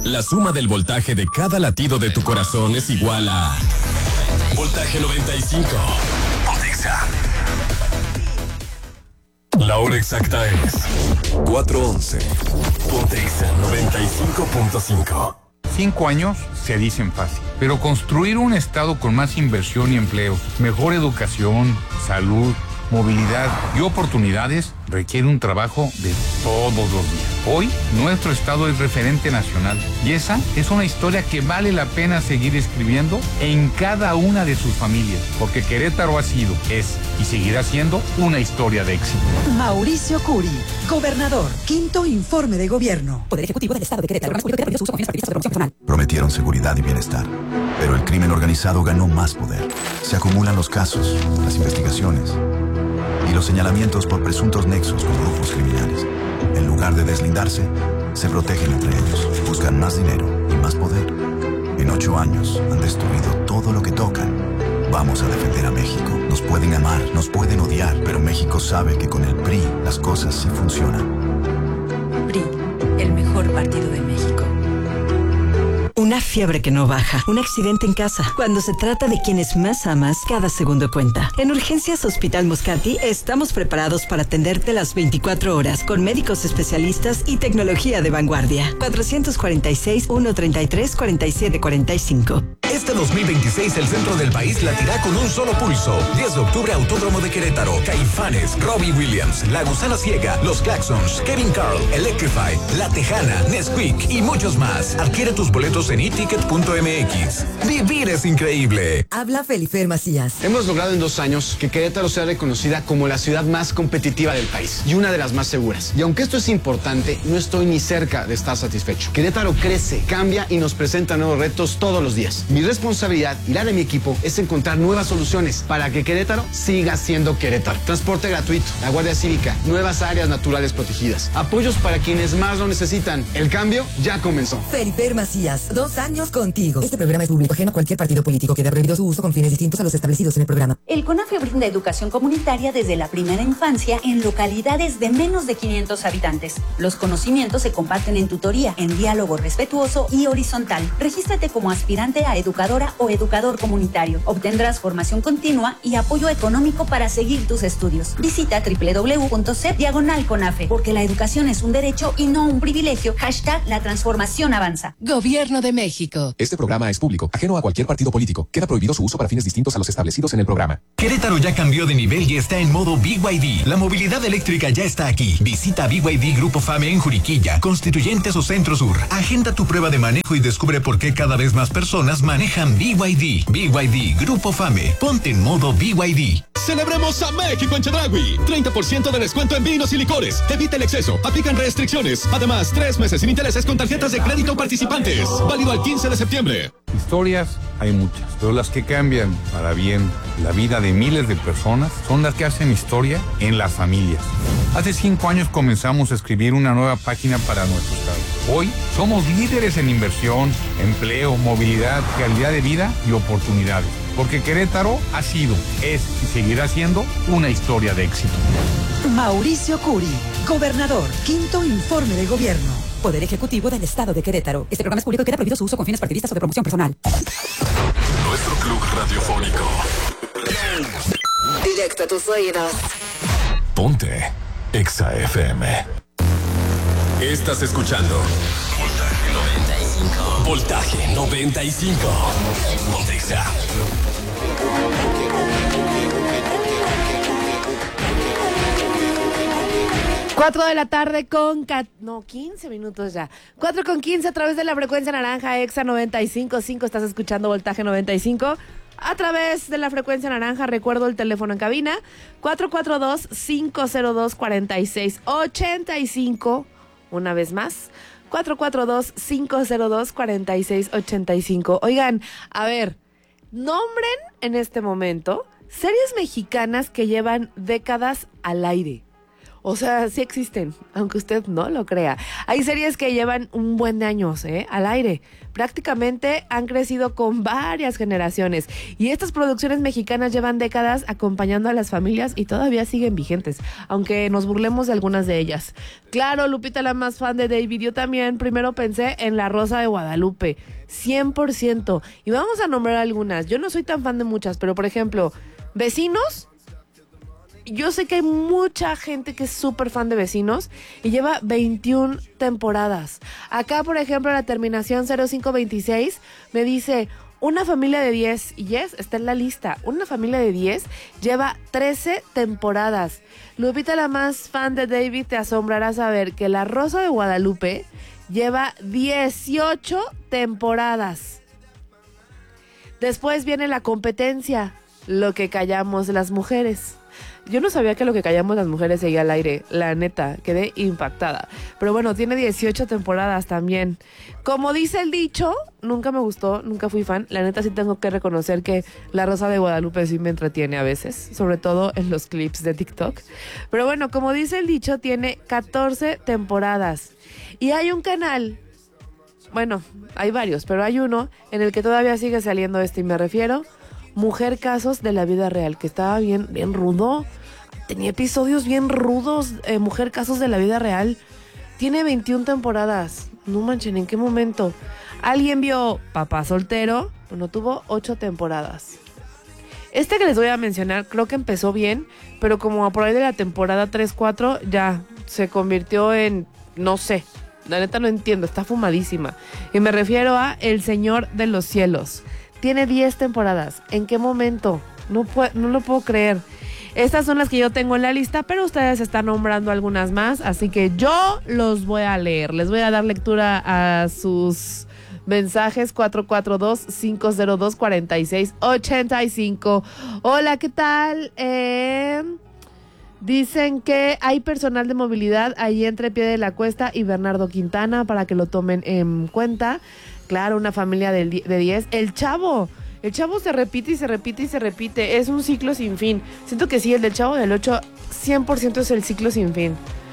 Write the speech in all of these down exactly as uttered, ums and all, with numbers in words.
La suma del voltaje de cada latido de tu corazón es igual a Voltaje noventa y cinco. Pontexa. La hora exacta es cuatro once. Pontexa noventa y cinco punto cinco. Cinco años se dicen fácil, pero construir un estado con más inversión y empleo, mejor educación, salud, movilidad y oportunidades requiere un trabajo de todos los días. Hoy, nuestro estado es referente nacional y esa es una historia que vale la pena seguir escribiendo en cada una de sus familias, porque Querétaro ha sido, es y seguirá siendo una historia de éxito. Mauricio Curi, gobernador, quinto informe de gobierno. Poder Ejecutivo del Estado de Querétaro. Prometieron seguridad y bienestar, pero el crimen organizado ganó más poder. Se acumulan los casos, las investigaciones y los señalamientos por presuntos nexos con grupos criminales. En lugar de deslindarse, se protegen entre ellos, buscan más dinero y más poder. En ocho años han destruido todo lo que tocan. Vamos a defender a México. Nos pueden amar, nos pueden odiar, pero México sabe que con el P R I las cosas sí funcionan. P R I, el mejor partido de México. Una fiebre que no baja, un accidente en casa. Cuando se trata de quienes más amas, cada segundo cuenta. En Urgencias Hospital Moscati estamos preparados para atenderte las veinticuatro horas con médicos especialistas y tecnología de vanguardia. cuatrocientos cuarenta y seis, ciento treinta y tres, cuarenta y siete cuarenta y cinco. Este dos mil veintiséis el centro del país latirá con un solo pulso. diez de octubre, Autódromo de Querétaro, Caifanes, Robbie Williams, La Gusana Ciega, Los Claxons, Kevin Carl, Electrify, La Tejana, Nesquik y muchos más. Adquiere tus boletos en i ticket punto m x. Vivir es increíble. Habla Felifer Macías. Hemos logrado en dos años que Querétaro sea reconocida como la ciudad más competitiva del país y una de las más seguras. Y aunque esto es importante, no estoy ni cerca de estar satisfecho. Querétaro crece, cambia y nos presenta nuevos retos todos los días. Mi responsabilidad y la de mi equipo es encontrar nuevas soluciones para que Querétaro siga siendo Querétaro. Transporte gratuito, la Guardia Cívica, nuevas áreas naturales protegidas, apoyos para quienes más lo necesitan. El cambio ya comenzó. Felifer Macías, dos años contigo. Este programa es público, ajeno a cualquier partido político. Queda prohibido su uso con fines distintos a los establecidos en el programa. El CONAFE brinda educación comunitaria desde la primera infancia en localidades de menos de quinientos habitantes. Los conocimientos se comparten en tutoría, en diálogo respetuoso y horizontal. Regístrate como aspirante a educadora o educador comunitario. Obtendrás formación continua y apoyo económico para seguir tus estudios. Visita doble u doble u doble u punto c e p diagonal CONAFE, porque la educación es un derecho y no un privilegio. Hashtag la transformación avanza. Gobierno de México. Este programa es público, ajeno a cualquier partido político. Queda prohibido su uso para fines distintos a los establecidos en el programa. Querétaro ya cambió de nivel y está en modo B Y D. La movilidad eléctrica ya está aquí. Visita B Y D Grupo FAME en Juriquilla, Constituyentes o Centro Sur. Agenda tu prueba de manejo y descubre por qué cada vez más personas manejan B Y D. B Y D Grupo FAME. Ponte en modo B Y D. Celebremos a México en Chedraui. treinta por ciento de descuento en vinos y licores. Evita el exceso. Aplican restricciones. Además, tres meses sin intereses con tarjetas de crédito participantes. Válido al quince de septiembre. Historias hay muchas, pero las que cambian para bien la vida de miles de personas son las que hacen historia en las familias. Hace cinco años comenzamos a escribir una nueva página para nuestro estado. Hoy somos líderes en inversión, empleo, movilidad, calidad de vida y oportunidades. Porque Querétaro ha sido, es y seguirá siendo una historia de éxito. Mauricio Curi, gobernador, quinto informe de gobierno. Poder Ejecutivo del Estado de Querétaro. Este programa es público y queda prohibido su uso con fines partidistas o de promoción personal. Nuestro club radiofónico. Directo a tus oídos. Ponte Exa F M. Estás escuchando Voltaje noventa y cinco. Voltaje noventa y cinco. Ponte Exa. Cuatro de la tarde con... Cat... No, quince minutos ya. Cuatro con quince a través de la frecuencia naranja Exa noventa y cinco punto cinco. Estás escuchando Voltaje noventa y cinco. A través de la frecuencia naranja, recuerdo el teléfono en cabina. cuatro cuatro dos, cinco cero dos, cuatro seis ocho cinco. Una vez más. cuatro cuatro dos, cinco cero dos, cuatro seis ocho cinco. Oigan, a ver, nombren en este momento series mexicanas que llevan décadas al aire. O sea, sí existen, aunque usted no lo crea. Hay series que llevan un buen de años, ¿eh? Al aire. Prácticamente han crecido con varias generaciones. Y estas producciones mexicanas llevan décadas acompañando a las familias y todavía siguen vigentes, aunque nos burlemos de algunas de ellas. Claro, Lupita, la más fan de David, yo también primero pensé en La Rosa de Guadalupe, cien por ciento. Y vamos a nombrar algunas. Yo no soy tan fan de muchas, pero por ejemplo, Vecinos. Yo sé que hay mucha gente que es súper fan de Vecinos y lleva veintiuna temporadas. Acá, por ejemplo, la terminación cero cinco veintiséis me dice una familia de diez, y yes, está en la lista. Una familia de diez lleva trece temporadas. Lupita, la más fan de David, te asombrará saber que La Rosa de Guadalupe lleva dieciocho temporadas. Después viene la competencia, Lo que callamos las mujeres. Yo no sabía que Lo que callamos las mujeres seguía al aire, la neta, quedé impactada. Pero bueno, tiene dieciocho temporadas también. Como dice el dicho, nunca me gustó, nunca fui fan. La neta sí tengo que reconocer que La Rosa de Guadalupe sí me entretiene a veces, sobre todo en los clips de TikTok. Pero bueno, como dice el dicho, tiene catorce temporadas. Y hay un canal, bueno, hay varios, pero hay uno en el que todavía sigue saliendo este, y me refiero Mujer Casos de la Vida Real, que estaba bien, bien rudo. Tenía episodios bien rudos. Eh, Mujer Casos de la Vida Real. Tiene veintiuna temporadas. No manchen, ¿en qué momento? ¿Alguien vio Papá Soltero? Bueno, tuvo ocho temporadas. Este que les voy a mencionar creo que empezó bien, pero como por ahí de la temporada tres, cuatro ya se convirtió en, no sé, la neta no entiendo, está fumadísima. Y me refiero a El Señor de los Cielos. Tiene diez temporadas. ¿En qué momento? No, puedo, no lo puedo creer. Estas son las que yo tengo en la lista, pero ustedes están nombrando algunas más, así que yo los voy a leer. Les voy a dar lectura a sus mensajes. Cuatro cuatro dos, cinco cero dos, cuatro seis ocho cinco. Hola, ¿qué tal? Eh, dicen que hay personal de movilidad ahí entre Pie de la Cuesta y Bernardo Quintana para que lo tomen en cuenta. Claro, una familia de diez. El Chavo. El Chavo se repite y se repite y se repite. Es un ciclo sin fin. Siento que sí, el del Chavo del ocho, cien por ciento es el ciclo sin fin.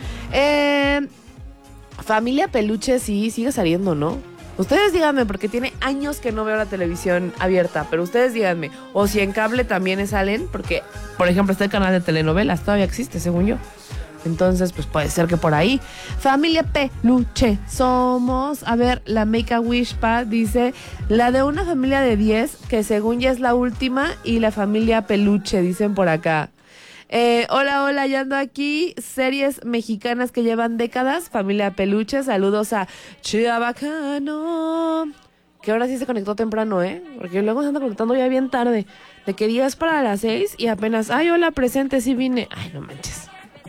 Eh, familia Peluche, sí, sigue saliendo, ¿no? Ustedes díganme, porque tiene años que no veo la televisión abierta, pero ustedes díganme. O si en cable también salen, porque, por ejemplo, está el canal de telenovelas, todavía existe, según yo. Entonces, pues puede ser que por ahí. Familia Peluche somos. A ver, la Make a Wish Pa dice la de una familia de diez, que según ya es la última, y la familia Peluche, dicen por acá. Eh, hola, hola, ya ando aquí. Series mexicanas que llevan décadas. Familia Peluche, saludos a Chabacano, que ahora sí se conectó temprano, ¿eh? Porque luego se anda conectando ya bien tarde. De que días para las seis y apenas, ay, hola, presente, sí vine. Ay, no manches.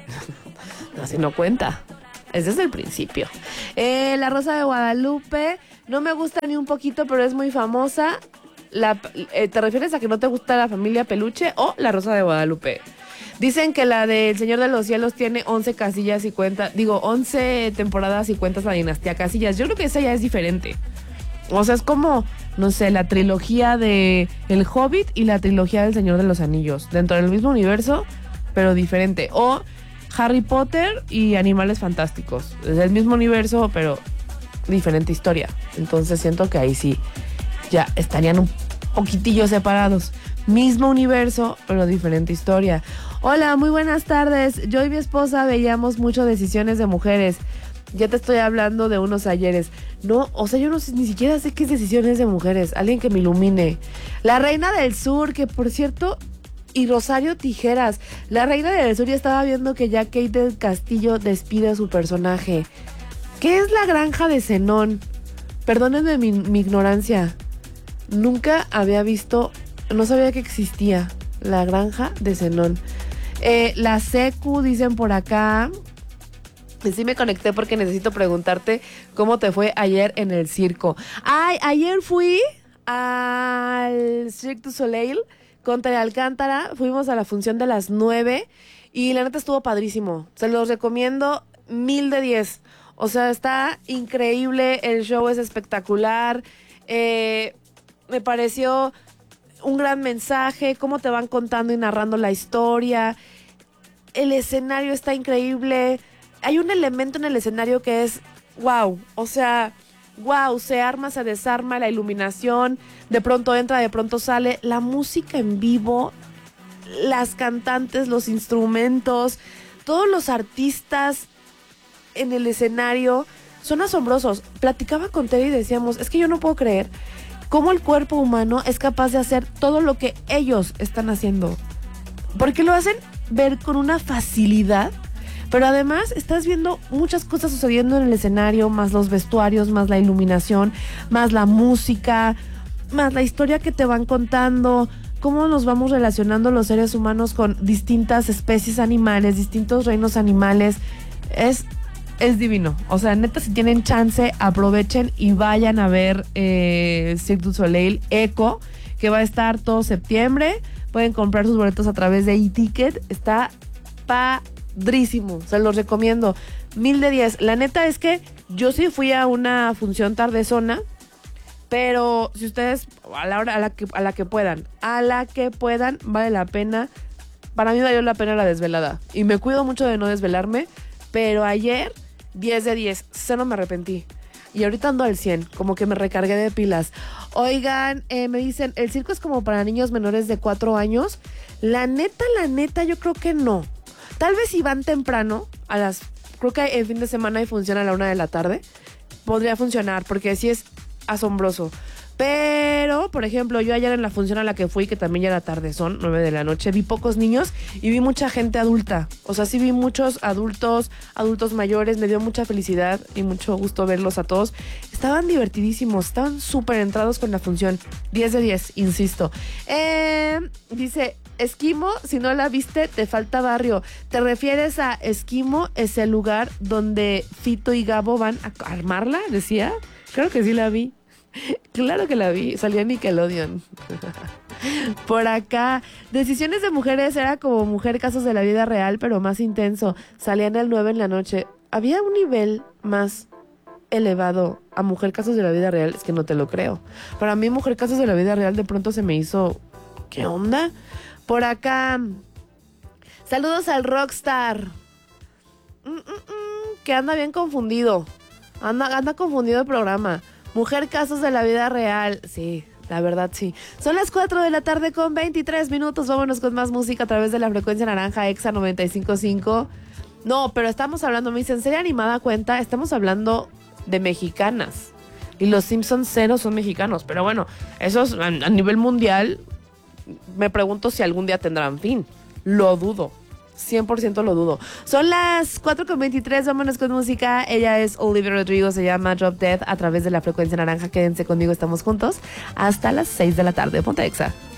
Así no cuenta. Es desde el principio. Eh, La Rosa de Guadalupe. No me gusta ni un poquito, pero es muy famosa. La, eh, ¿Te refieres a que no te gusta la familia Peluche o La Rosa de Guadalupe? Dicen que la del Señor de los Cielos tiene once casillas y cuenta. Digo, once temporadas y cuentas la dinastía Casillas. Yo creo que esa ya es diferente. O sea, es como, no sé, la trilogía de El Hobbit y la trilogía del Señor de los Anillos. Dentro del mismo universo, pero diferente. O Harry Potter y Animales Fantásticos. Es el mismo universo, pero diferente historia. Entonces siento que ahí sí ya estarían un poquitillo separados. Mismo universo, pero diferente historia. Hola, muy buenas tardes. Yo y mi esposa veíamos mucho Decisiones de Mujeres. Ya te estoy hablando de unos ayeres. No, o sea, yo no sé, ni siquiera sé qué es Decisiones de Mujeres. Alguien que me ilumine. La Reina del Sur, que por cierto... Y Rosario Tijeras. La Reina del Sur, ya estaba viendo que ya Kate del Castillo despide a su personaje. ¿Qué es la Granja de Zenón? Perdónenme mi, mi ignorancia. Nunca había visto, no sabía que existía la Granja de Zenón. Eh, la Secu, dicen por acá. Sí me conecté porque necesito preguntarte cómo te fue ayer en el circo. Ay, ayer fui al Cirque du Soleil con Tere Alcántara. Fuimos a la función de las nueve y la neta estuvo padrísimo. Se los recomiendo mil de diez. O sea, está increíble, el show es espectacular. Eh, me pareció un gran mensaje, cómo te van contando y narrando la historia. el escenario está increíble. Hay un elemento en el escenario que es wow, o sea, wow, se arma, se desarma, la iluminación, de pronto entra, de pronto sale, la música en vivo, las cantantes, los instrumentos, todos los artistas en el escenario son asombrosos. Platicaba con Tere y decíamos, es que yo no puedo creer cómo el cuerpo humano es capaz de hacer todo lo que ellos están haciendo. Porque lo hacen ver con una facilidad, pero además estás viendo muchas cosas sucediendo en el escenario, más los vestuarios, más la iluminación, más la música, más la historia que te van contando, cómo nos vamos relacionando los seres humanos con distintas especies animales, distintos reinos animales. Es, es divino. O sea, neta, si tienen chance, aprovechen y vayan a ver eh, Cirque du Soleil Echo, que va a estar todo septiembre. Pueden comprar sus boletos a través de e-ticket. Está padrísimo, se los recomiendo. Mil de diez. La neta es que yo sí fui a una función tardezona, pero si ustedes, a la hora, a la que, a la que puedan, a la que puedan, vale la pena. Para mí valió la pena la desvelada. Y me cuido mucho de no desvelarme, pero ayer, diez de diez, cero me arrepentí. Y ahorita ando al cien, como que me recargué de pilas. Oigan, eh, me dicen, ¿el circo es como para niños menores de cuatro años? La neta, la neta, yo creo que no. Tal vez si van temprano, a las, creo que el fin de semana hay función a la una de la tarde, podría funcionar, porque sí es asombroso. Pero, por ejemplo, yo ayer en la función a la que fui, que también ya era tarde, son nueve de la noche, vi pocos niños y vi mucha gente adulta. O sea, sí vi muchos adultos, adultos mayores, me dio mucha felicidad y mucho gusto verlos a todos. Estaban divertidísimos, estaban súper entrados con la función. diez de diez, insisto. Eh, dice, Esquimo, si no la viste, te falta barrio. ¿Te refieres a Esquimo? Es el lugar donde Fito y Gabo van a armarla, decía. Claro que sí la vi. Claro que la vi, salía en Nickelodeon. Por acá, Decisiones de Mujeres era como Mujer Casos de la Vida Real, pero más intenso. Salía en el nueve en la noche. Había un nivel más elevado a Mujer Casos de la Vida Real, es que no te lo creo. Para mí Mujer Casos de la Vida Real de pronto se me hizo, ¿qué onda? Por acá, saludos al Rockstar. Mm, mm, mm, que anda bien confundido. Anda, anda confundido el programa. Mujer Casos de la Vida Real. Sí, la verdad sí. Son las cuatro de la tarde con veintitrés minutos. Vámonos con más música a través de la frecuencia naranja Exa noventa y cinco punto cinco. No, pero estamos hablando, me dicen, ¿serie animada cuenta? Estamos hablando de mexicanas. Y los Simpsons cero son mexicanos. Pero bueno, esos a, a nivel mundial, me pregunto si algún día tendrán fin. Lo dudo. cien por ciento lo dudo. Son las cuatro con veintitrés, vámonos con música. Ella es Olivia Rodrigo, se llama Drop Dead a través de la frecuencia naranja. Quédense conmigo, estamos juntos hasta las seis de la tarde. Ponte Exa.